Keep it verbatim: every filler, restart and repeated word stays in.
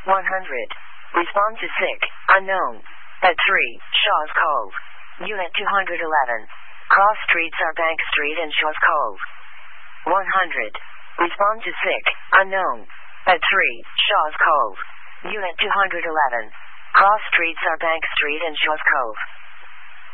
one hundred. Respond to sick, unknown. Bed three, Shaw's Cove. Unit two hundred eleven. Cross streets are Bank Street and Shaw's Cove. one hundred. Respond to sick, unknown. Bed three, Shaw's Cove. Unit two hundred eleven. Cross streets are Bank Street and Shaw's Cove.